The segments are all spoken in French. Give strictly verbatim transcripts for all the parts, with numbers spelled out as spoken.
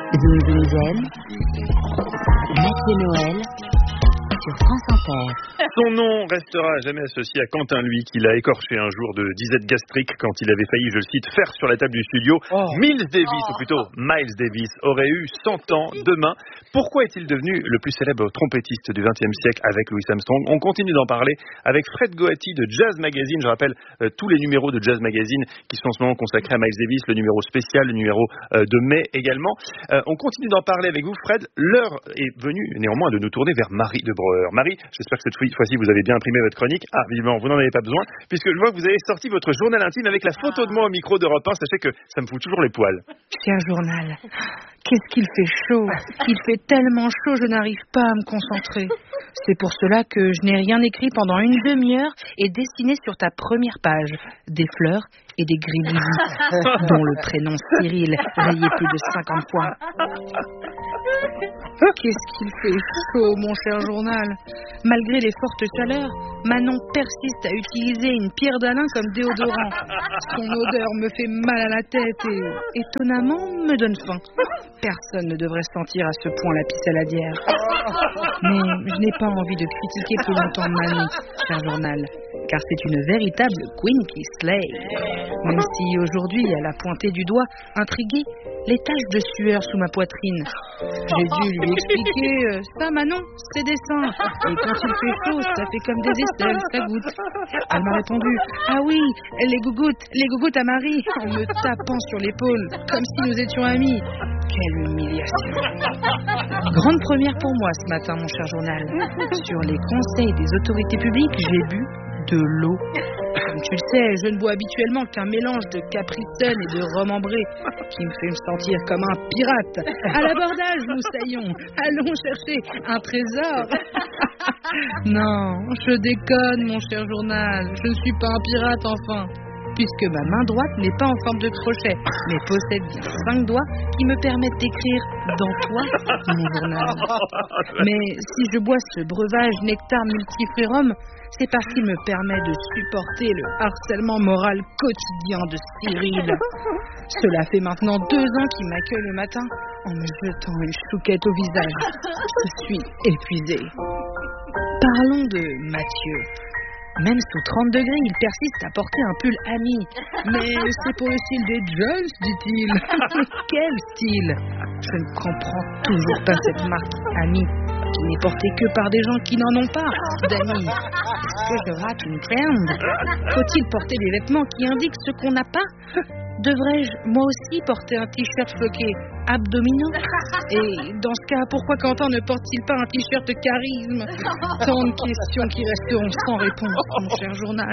Zoom Zoom Zen, Mathieu Noël sur France Inter. Son nom restera à jamais associé à Quentin, lui, qui l'a écorché un jour de disette gastrique quand il avait failli, je le cite, faire sur la table du studio. Oh. Miles Davis, oh. ou plutôt Miles Davis, aurait eu cent ans demain. Pourquoi est-il devenu le plus célèbre trompettiste du vingtième siècle avec Louis Armstrong? On continue d'en parler avec Fred Goati de Jazz Magazine. Je rappelle euh, tous les numéros de Jazz Magazine qui sont en ce moment consacrés à Miles Davis, le numéro spécial, le numéro euh, de mai également. Euh, on continue d'en parler avec vous, Fred. L'heure est venue néanmoins de nous tourner vers Marie de Breuer. Marie, j'espère que cette fois-ci vous avez bien imprimé votre chronique. Ah, évidemment, vous n'en avez pas besoin, puisque je vois que vous avez sorti votre journal intime avec la photo de moi au micro d'Europe un. Sachez que ça me fout toujours les poils. Cher journal, qu'est-ce qu'il fait chaud. Il fait tellement chaud, je n'arrive pas à me concentrer. C'est pour cela que je n'ai rien écrit pendant une demi-heure et dessiné sur ta première page des fleurs et des grilles dont le prénom Cyril rayé plus de cinquante fois. Qu'est-ce qu'il fait chaud, mon cher journal. Malgré les fortes chaleurs, Manon persiste à utiliser une pierre d'Alain comme déodorant. Son odeur me fait mal à la tête et, étonnamment, me donne faim. Personne ne devrait sentir à ce point la pissaladière. Mais je n'ai pas envie de critiquer plus longtemps Manon, cher journal, car c'est une véritable Queen qui slay. Même si aujourd'hui elle a pointé du doigt, intriguée, les taches de sueur sous ma poitrine. J'ai dû lui expliquer euh, ça, Manon, c'est des seins. Et quand il fait chaud, ça fait comme des aisselles, ça goûte. Elle m'a répondu, ah oui, les gougouttes, les gougouttes à Marie, en me tapant sur l'épaule, comme si nous étions amis. Quelle humiliation. Grande première pour moi ce matin, mon cher journal. Sur les conseils des autorités publiques, j'ai bu de l'eau. Comme tu le sais, je ne bois habituellement qu'un mélange de Capri Sun et de rhum ambré qui me fait me sentir comme un pirate. À l'abordage, moussaillon. Allons chercher un trésor. Non, je déconne, mon cher journal. Je ne suis pas un pirate, enfin. Puisque ma main droite n'est pas en forme de crochet, mais possède bien cinq doigts qui me permettent d'écrire dans toi, mon journal. Mais si je bois ce breuvage nectar multifrurum, c'est parce qu'il me permet de supporter le harcèlement moral quotidien de Cyril. Cela fait maintenant deux ans qu'il m'accueille le matin en me jetant une chouquette au visage. Je suis épuisée. Parlons de Mathieu. Même sous trente degrés, il persiste à porter un pull ami. Mais c'est pour le style des Jones, dit-il. Quel style? Je ne comprends toujours pas cette marque ami, qui n'est portée que par des gens qui n'en ont pas d'amis. Est-ce que je rate une trend? Faut-il porter des vêtements qui indiquent ce qu'on n'a pas? Devrais-je, moi aussi, porter un t-shirt floqué abdominaux? Et dans ce cas, pourquoi Quentin ne porte-t-il pas un t-shirt charisme? Tant de questions qui resteront sans réponse, mon cher journal.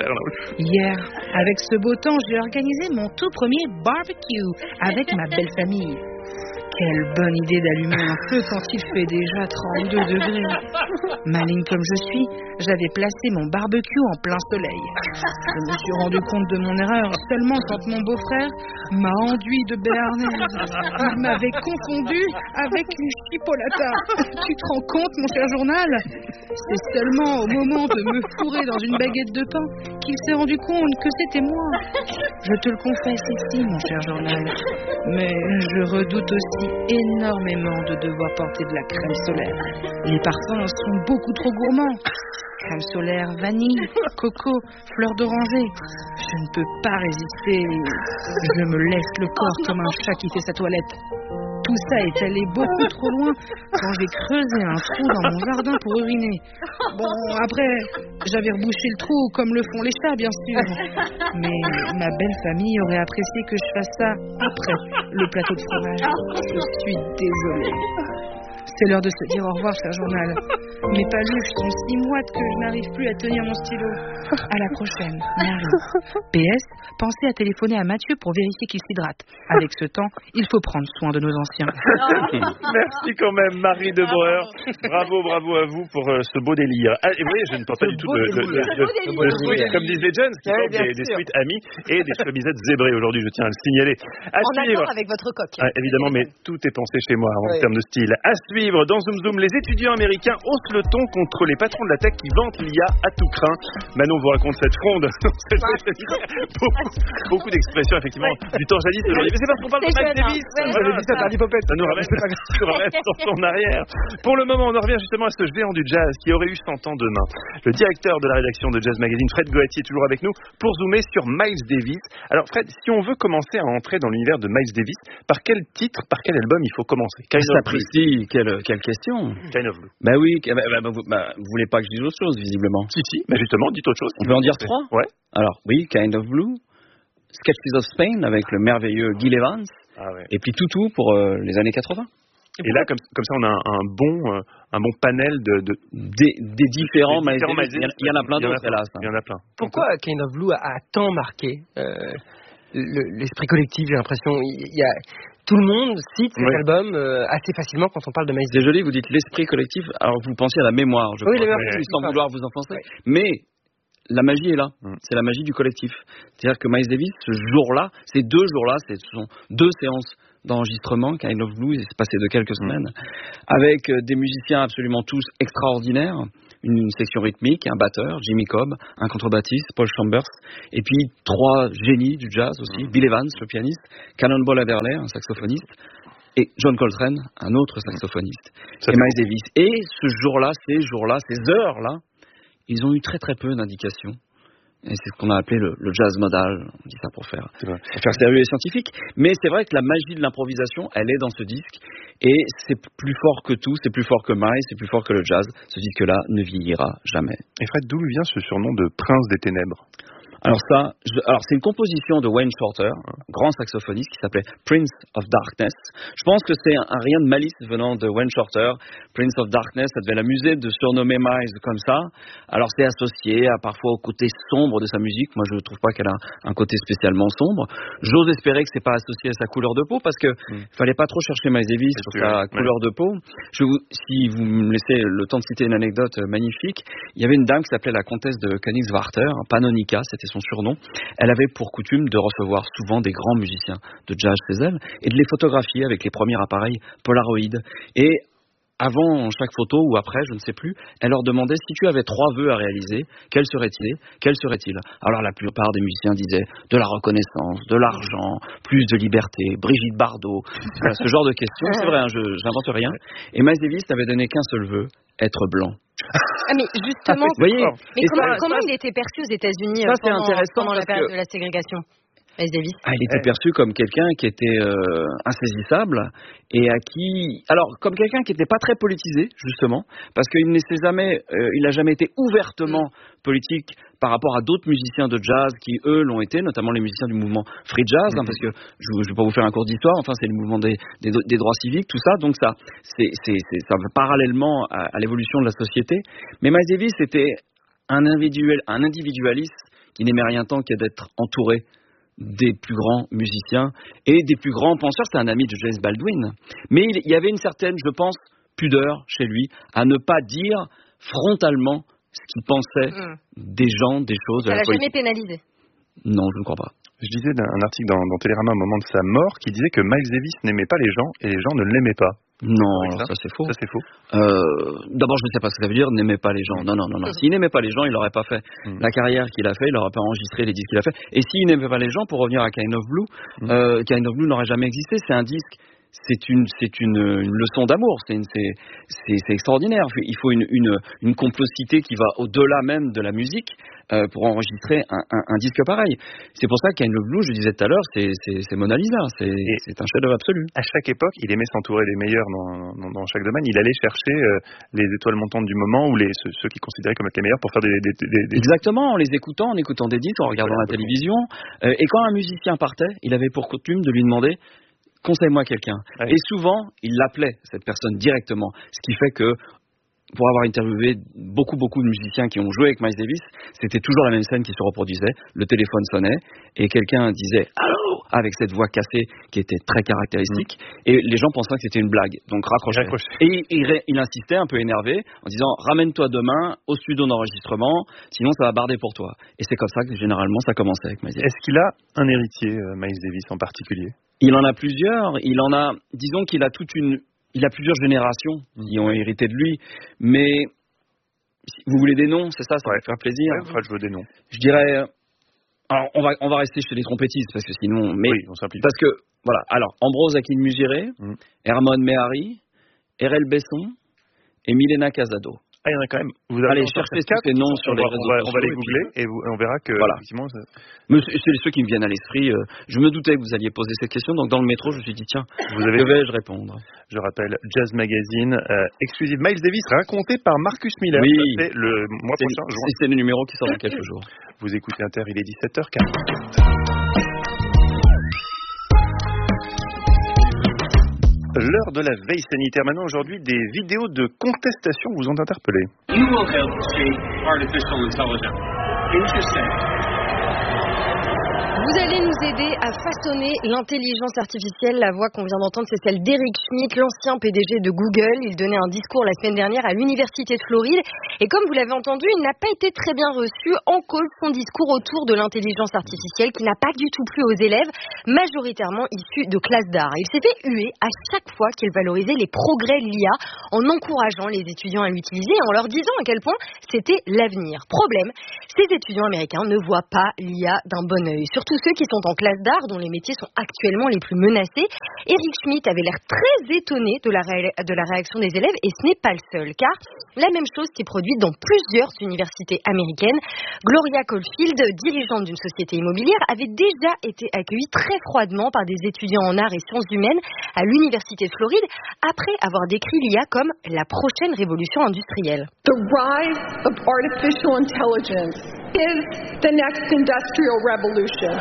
Hier, avec ce beau temps, j'ai organisé mon tout premier barbecue avec ma belle famille. Quelle bonne idée d'allumer un feu quand il fait déjà trente-deux degrés. Maligne comme je suis, j'avais placé mon barbecue en plein soleil. Je me suis rendu compte de mon erreur seulement quand mon beau-frère m'a enduit de béarnaise. Il m'avait confondu avec une chipolata. Tu te rends compte, mon cher journal? C'est seulement au moment de me fourrer dans une baguette de pain qu'il s'est rendu compte que c'était moi. Je te le confesse ici, mon cher journal, mais je redoute aussi énormément de devoir porter de la crème solaire. Les parfums sont beaucoup trop gourmands. Crème solaire, vanille, coco, fleur d'oranger. Je ne peux pas résister. Je me laisse le corps comme un chat qui fait sa toilette. Tout ça est allé beaucoup trop loin quand j'ai creusé un trou dans mon jardin pour uriner. Bon, après, j'avais rebouché le trou comme le font les chats, bien sûr. Mais ma belle famille aurait apprécié que je fasse ça après le plateau de fromage. Je suis désolée. C'est l'heure de se dire au revoir, cher journal. Mes paluches sont si moites que je n'arrive plus à tenir mon stylo. À la prochaine, Marie. P S. Pensez à téléphoner à Mathieu pour vérifier qu'il s'hydrate. Avec ce temps, il faut prendre soin de nos anciens. Merci quand même, Marie de Breuer. Bravo, bravo à vous pour euh, ce beau délire. Ah, et vous voyez, je ne porte pas du tout de, de, de, de, de, de sweat, comme disent les jeunes, qui portent des, des sweats amis et des chemisettes zébrées aujourd'hui, je tiens à le signaler. À en suivre. accord avec votre coque. Ah, évidemment, mais tout est pensé chez moi en oui. termes de style. À suivre. suivre dans Zoom Zoom, les étudiants américains haussent le ton contre les patrons de la tech qui vantent l'I A à tout craint. Manon vous raconte cette fronde, beaucoup, beaucoup d'expressions effectivement du temps jadis aujourd'hui. Mais c'est parce qu'on parle de Miles Davis. Moi j'ai dit ça, t'as l'hypopète. Ça nous ramène sur son arrière. Pour le moment, on en revient justement à ce géant du jazz qui aurait eu cent ans demain. Le directeur de la rédaction de Jazz Magazine, Fred Goati, est toujours avec nous pour zoomer sur Miles Davis. Alors Fred, si on veut commencer à entrer dans l'univers de Miles Davis, par quel titre, par quel album il faut commencer? Kind of Blue. Quelle, quelle question. Kind of Blue. Bah oui, bah, bah, bah, vous, bah, vous voulez pas que je dise autre chose, visiblement. Si, si, mais justement, dites autre chose. On peut en dire trois? Ouais. Alors, oui, Kind of Blue, Sketches of Spain avec le merveilleux Gil Evans, ah ouais. Et puis Toutou pour euh, les années quatre-vingts. Et, et là, comme, comme ça, on a un, un bon, euh, un bon panel de, de des, des différents, des différents Miles Davis. Il y en a plein d'autres, hélas. Il y en a plein. Pourquoi Kind of Blue a, a tant marqué euh, le, l'esprit collectif? J'ai l'impression, il y a tout le monde cite cet oui. album euh, assez facilement quand on parle de Miles Davis. C'est joli, vous dites l'esprit collectif. Alors vous pensez à la mémoire, je oui, crois, oui, oui, sans oui. vouloir vous enfoncer. Oui. Mais la magie est là. Mm. C'est la magie du collectif. C'est-à-dire que Miles Davis, ce jour-là, ces deux jours-là, ce sont deux séances d'enregistrement, Kind of Blue, il s'est passé de quelques semaines, mmh. avec des musiciens absolument tous extraordinaires, une section rythmique, un batteur, Jimmy Cobb, un contrebassiste, Paul Chambers, et puis trois génies du jazz aussi, mmh. Bill Evans, le pianiste, Cannonball Adderley, un saxophoniste, et John Coltrane, un autre saxophoniste, Ça et Miles bon. Davis. Et ce jour-là, ces jours-là, ces heures-là, ils ont eu très très peu d'indications. Et c'est ce qu'on a appelé le, le jazz modal, on dit ça pour faire, pour faire sérieux et scientifique. Mais c'est vrai que la magie de l'improvisation, elle est dans ce disque. Et c'est plus fort que tout, c'est plus fort que Miles, c'est plus fort que le jazz. Ce disque-là ne vieillira jamais. Et Fred, d'où lui vient ce surnom de Prince des Ténèbres? Alors ça, je, alors c'est une composition de Wayne Shorter, un grand saxophoniste qui s'appelait Prince of Darkness. Je pense que c'est un, un rien de malice venant de Wayne Shorter. Prince of Darkness, ça devait l'amuser de surnommer Miles comme ça. Alors c'est associé à parfois au côté sombre de sa musique. Moi je ne trouve pas qu'elle a un côté spécialement sombre. J'ose espérer que c'est pas associé à sa couleur de peau parce que mm. fallait pas trop chercher Miles Davis sur sa ouais. couleur de peau. Je vous, si vous me laissez le temps de citer une anecdote magnifique, il y avait une dame qui s'appelait la comtesse de Königswarter, Panonica, c'était son surnom. Elle avait pour coutume de recevoir souvent des grands musiciens de jazz chez elle et de les photographier avec les premiers appareils Polaroid. Et avant chaque photo ou après, je ne sais plus, elle leur demandait si tu avais trois vœux à réaliser, quels seraient-ils? Quels seraient-ils? Alors la plupart des musiciens disaient de la reconnaissance, de l'argent, plus de liberté, Brigitte Bardot, voilà, ce genre de questions. C'est vrai, hein, je n'invente rien. Et Miles Davis n'avait donné qu'un seul vœu, être blanc. Ah mais justement, ah, voyez, mais comment, ça, comment ça, il était perçu aux États-Unis ça, pendant, pendant la période que... de la ségrégation? Miles Davis. Ah, il était ouais. perçu comme quelqu'un qui était euh, insaisissable et à qui, alors comme quelqu'un qui n'était pas très politisé justement, parce qu'il ne s'est jamais, euh, il n'a jamais été ouvertement mm. politique par rapport à d'autres musiciens de jazz qui eux l'ont été, notamment les musiciens du mouvement free jazz, mm. hein, parce que je ne vais pas vous faire un cours d'histoire, enfin c'est le mouvement des, des, des droits civiques, tout ça, donc ça, c'est, c'est, c'est, ça va parallèlement à, à l'évolution de la société. Mais Miles Davis était un individuel, un individualiste qui n'aimait rien tant que d'être entouré des plus grands musiciens et des plus grands penseurs. C'est un ami de James Baldwin. Mais il, il y avait une certaine, je pense, pudeur chez lui à ne pas dire frontalement ce qu'il pensait mmh. des gens, des choses. Ça l'a jamais pénalisé? Non, je ne crois pas. Je disais un article dans, dans Télérama au moment de sa mort qui disait que Miles Davis n'aimait pas les gens et les gens ne l'aimaient pas. Non, alors ça, ça c'est faux. Ça c'est faux. Euh, d'abord, je ne sais pas ce que ça veut dire, n'aimait pas les gens. Non, non, non, non. S'il n'aimait pas les gens, il n'aurait pas fait mm. la carrière qu'il a fait, il n'aurait pas enregistré les disques qu'il a fait. Et s'il n'aimait pas les gens, pour revenir à Kind of Blue, mm. euh, Kind of Blue n'aurait jamais existé. C'est un disque, c'est une, c'est une, une leçon d'amour. C'est, une, c'est, c'est, c'est extraordinaire. Il faut une, une, une complexité qui va au-delà même de la musique euh, pour enregistrer un, un, un disque pareil. C'est pour ça que Kind of Blue, je disais tout à l'heure, c'est, c'est, c'est Mona Lisa. C'est, c'est un chef-d'œuvre absolu. À chaque époque, il aimait s'entourer des meilleurs dans, dans, dans chaque domaine. Il allait chercher euh, les étoiles montantes du moment ou les, ceux, ceux qu'il considérait comme être les meilleurs pour faire des... des, des, des... Exactement, en les écoutant, en écoutant des disques, en regardant voilà, la télévision. Euh, et quand un musicien partait, il avait pour coutume de lui demander « Conseille-moi quelqu'un ». Et souvent, il l'appelait, cette personne, directement. Ce qui fait que, pour avoir interviewé beaucoup, beaucoup de musiciens qui ont joué avec Miles Davis, c'était toujours la même scène qui se reproduisait. Le téléphone sonnait et quelqu'un disait « Allô ?» avec cette voix cassée qui était très caractéristique. Mmh. Et les gens pensaient que c'était une blague, donc raccrochaient. Et il, il, il insistait, un peu énervé, en disant « Ramène-toi demain au studio d'enregistrement, sinon ça va barder pour toi. » Et c'est comme ça que généralement ça commençait avec Miles Davis. Est-ce qu'il a un héritier, euh, Miles Davis en particulier ? Il en a plusieurs. Il en a, disons qu'il a toute une il a plusieurs générations qui ont hérité de lui, mais vous voulez des noms, c'est ça, ça ouais. va faire plaisir. Ouais, enfin, je veux des noms. Je dirais, alors on va on va rester chez les trompettistes parce que sinon, mais oui, on simplifie. Parce que voilà, alors Ambrose Akin-Muziret, mm. Hermon Mehari, Erel Besson et Milena Casado. Ah, il y en a quand même. Vous allez chercher tous ces noms sur les réseaux sociaux. On va les googler et, puis, et on verra que voilà. effectivement. Ça... Mais c'est, c'est ceux qui me viennent à l'esprit. Je me doutais que vous alliez poser cette question, donc dans le métro, je me suis dit tiens, vous avez... que vais-je répondre? Je rappelle Jazz Magazine, euh, exclusive Miles Davis, raconté par Marcus Miller. Oui. Ça, c'est le mois c'est, prochain. C'est, c'est le numéro qui sort dans quelques jours. Vous écoutez Inter, il est dix-sept heures quarante. L'heure de la veille sanitaire. Maintenant, aujourd'hui, des vidéos de contestation vous ont interpellé. You will help shape artificial intelligence. Interesting. Vous allez nous aider à façonner l'intelligence artificielle. La voix qu'on vient d'entendre, c'est celle d'Eric Schmidt, l'ancien P D G de Google. Il donnait un discours la semaine dernière à l'Université de Floride. Et comme vous l'avez entendu, il n'a pas été très bien reçu. En cause, son discours autour de l'intelligence artificielle qui n'a pas du tout plu aux élèves, majoritairement issus de classes d'art. Il s'est fait huer à chaque fois qu'il valorisait les progrès de l'I A en encourageant les étudiants à l'utiliser et en leur disant à quel point c'était l'avenir. Problème, ces étudiants américains ne voient pas l'I A d'un bon œil. Surtout ceux qui sont en classe d'art, dont les métiers sont actuellement les plus menacés. Eric Schmidt avait l'air très étonné de la, ré... de la réaction des élèves, et ce n'est pas le seul, car la même chose s'est produite dans plusieurs universités américaines. Gloria Caulfield, dirigeante d'une société immobilière, avait déjà été accueillie très froidement par des étudiants en arts et sciences humaines à l'Université de Floride, après avoir décrit l'I A comme la prochaine révolution industrielle. The rise of artificial intelligence is the next industrial revolution.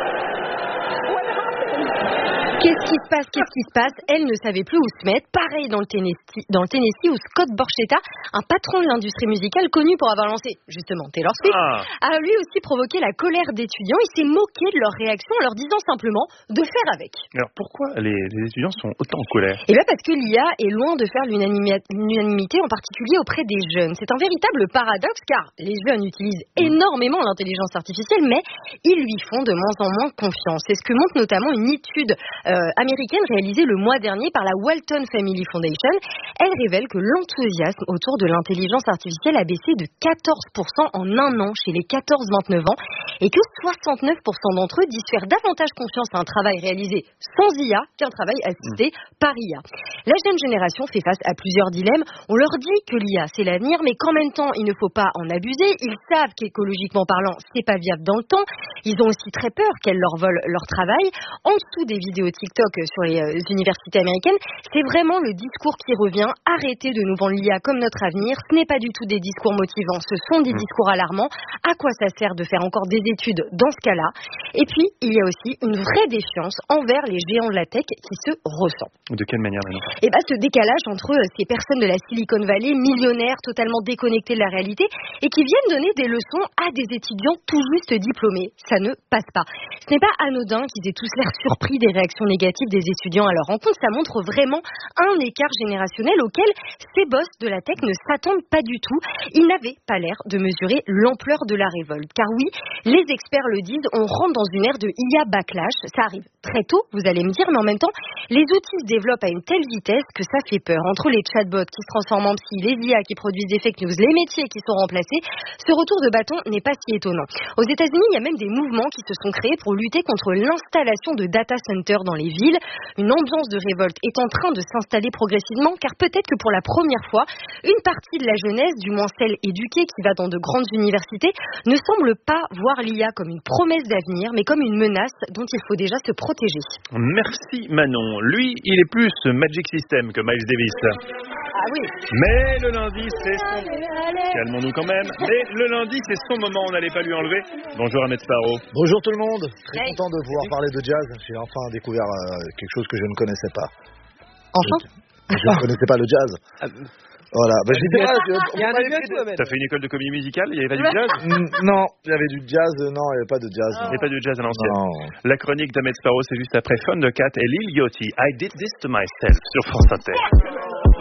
Qu'est-ce qui se passe? Qu'est-ce qui se passe? Elle ne savait plus où se mettre. Pareil dans le Tennessee, dans le Tennessee où Scott Borchetta, un patron de l'industrie musicale connu pour avoir lancé justement Taylor Swift, ah. a lui aussi provoqué la colère d'étudiants. Il s'est moqué de leur réaction en leur disant simplement de faire avec. Alors pourquoi les, les étudiants sont autant en colère? Eh bien parce que l'I A est loin de faire l'unanimité, l'unanimité, en particulier auprès des jeunes. C'est un véritable paradoxe car les jeunes utilisent énormément l'intelligence artificielle, mais ils lui font de moins en moins confiance. C'est ce que montre notamment une étude Euh, américaine réalisée le mois dernier par la Walton Family Foundation. Elle révèle que l'enthousiasme autour de l'intelligence artificielle a baissé de quatorze pour cent en un an chez les quatorze vingt-neuf ans et que soixante-neuf pour cent d'entre eux disent faire davantage confiance à un travail réalisé sans I A qu'un travail assisté mmh. par I A. La jeune génération fait face à plusieurs dilemmes. On leur dit que l'I A c'est l'avenir, mais qu'en même temps il ne faut pas en abuser. Ils savent qu'écologiquement parlant c'est pas viable dans le temps. Ils ont aussi très peur qu'elle leur vole leur travail. En dessous des vidéos TikTok sur les euh, universités américaines, c'est vraiment le discours qui revient. Arrêtez de nous vendre l'I A comme notre avenir. Ce n'est pas du tout des discours motivants, ce sont des discours alarmants. À quoi ça sert de faire encore des études dans ce cas-là? Et puis, il y a aussi une vraie défiance envers les géants de la tech qui se ressent. De quelle manière, Manon? Eh bien, ce décalage entre ces personnes de la Silicon Valley, millionnaires, totalement déconnectés de la réalité, et qui viennent donner des leçons à des étudiants tout juste diplômés. Ça ne passe pas. Ce n'est pas anodin qu'ils aient tous l'air surpris des réactions négatives des étudiants à leur rencontre. Ça montre vraiment un écart générationnel auquel ces boss de la tech ne s'attendent pas du tout. Ils n'avaient pas l'air de mesurer l'ampleur de la révolte. Car oui, les experts le disent, on rentre dans une ère de I A backlash. Ça arrive très tôt, vous allez me dire, mais en même temps, les outils se développent à une telle vitesse que ça fait peur. Entre les chatbots qui se transforment en psy, les I A qui produisent des fake news, les métiers qui sont remplacés, ce retour de bâton n'est pas si étonnant. Aux États-Unis, il y a même des mouvements qui se sont créés pour lutter contre l'installation de data centers dans les villes. Une ambiance de révolte est en train de s'installer progressivement, car peut-être que pour la première fois, une partie de la jeunesse, du moins celle éduquée qui va dans de grandes universités, ne semble pas voir l'I A comme une promesse d'avenir, mais comme une menace dont il faut déjà se protéger. Merci Manon. Lui, il est plus Magic System que Miles Davis. Ah oui. Mais le lundi, c'est son... Calmons-nous quand même. Mais le lundi, c'est son moment, on n'allait pas lui enlever. Bonjour Ahmed Sparrow. Bonjour tout le monde. Très hey. content de pouvoir parler de jazz. J'ai enfin découvert euh, quelque chose que je ne connaissais pas. Enfin Je, je ne connaissais pas le jazz. Voilà. Bah, je sais pas, je, il y a un début à tout, Ahmed. T'as fait une école de comédie musicale? Il n'y avait pas du jazz? Non, il y avait du jazz. Non, il n'y avait pas de jazz. Il n'y avait pas de jazz à l'ancienne. Non. La chronique d'Ahmed Sparrow, c'est juste après Thundercat et Lil Yachty. I did this to myself sur France Inter.